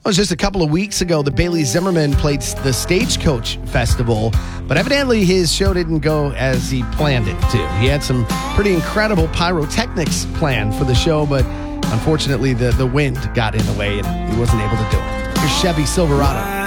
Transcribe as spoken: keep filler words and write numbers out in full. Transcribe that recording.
It was just a couple of weeks ago that Bailey Zimmerman played the Stagecoach Festival, but evidently his show didn't go as he planned it to. He had some pretty incredible pyrotechnics planned for the show, but unfortunately the, the wind got in the way and he wasn't able to do it. Here's Chevy Silverado.